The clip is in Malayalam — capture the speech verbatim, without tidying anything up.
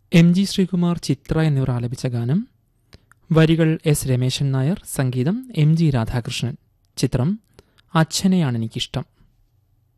എം ജി ശ്രീകുമാർ, ചിത്ര എന്നിവർ ആലപിച്ച ഗാനം. വരികൾ എസ് രമേശൻ നായർ, സംഗീതം എം ജി രാധാകൃഷ്ണൻ. ചിത്രം അച്ഛനെയാണെനിക്കിഷ്ടം.